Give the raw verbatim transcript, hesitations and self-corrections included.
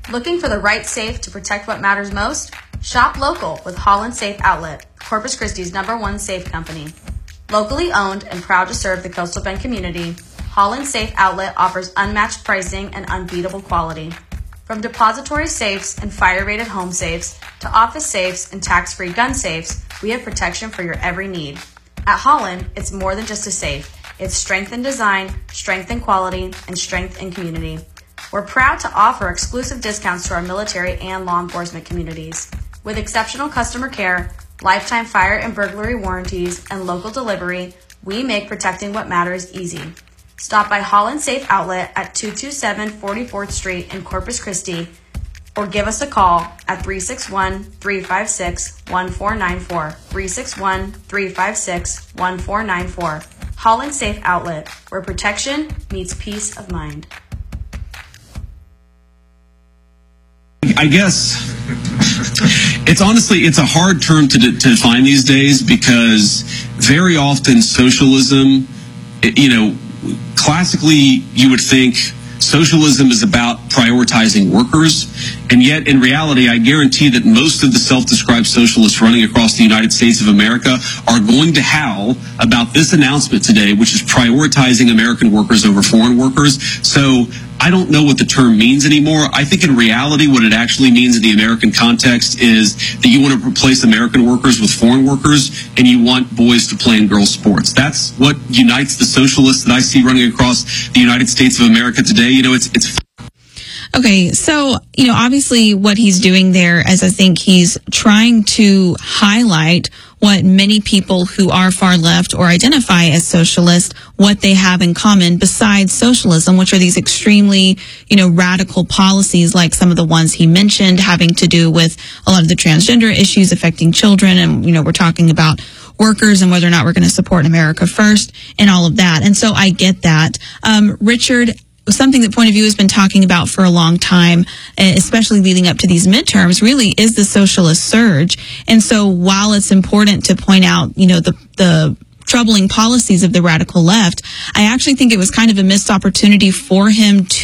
Looking for the right safe to protect what matters most? Shop local with Holland Safe Outlet, Corpus Christi's number one safe company. Locally owned and proud to serve the Coastal Bend community, Holland Safe Outlet offers unmatched pricing and unbeatable quality. From depository safes and fire-rated home safes to office safes and tax-free gun safes, we have protection for your every need. At Holland, it's more than just a safe. It's strength in design, strength in quality, and strength in community. We're proud to offer exclusive discounts to our military and law enforcement communities. With exceptional customer care, lifetime fire and burglary warranties, and local delivery, we make protecting what matters easy. Stop by Holland Safe Outlet at two two seven forty-fourth Street in Corpus Christi or give us a call at three six one, three five six, one four nine four, three six one, three five six, one four nine four. Holland Safe Outlet, where protection meets peace of mind. I guess it's honestly, it's a hard term to, to define these days because very often socialism, you know, classically you would think socialism is about prioritizing workers, and yet in reality I guarantee that most of the self-described socialists running across the United States of America are going to howl about this announcement today, which is prioritizing American workers over foreign workers. So I don't know what the term means anymore. I think in reality what it actually means in the American context is that you want to replace American workers with foreign workers and you want boys to play in girls' sports. That's what unites the socialists that I see running across the United States of America today. You know, it's it's Okay, so, you know, obviously what he's doing there is I think he's trying to highlight what many people who are far left or identify as socialist, what they have in common besides socialism, which are these extremely, you know, radical policies like some of the ones he mentioned having to do with a lot of the transgender issues affecting children. And, you know, we're talking about workers and whether or not we're going to support America first and all of that. And so I get that. Um, Richard, something that Point of View has been talking about for a long time, especially leading up to these midterms, really is the socialist surge. And so while it's important to point out, you know, the, the troubling policies of the radical left, I actually think it was kind of a missed opportunity for him to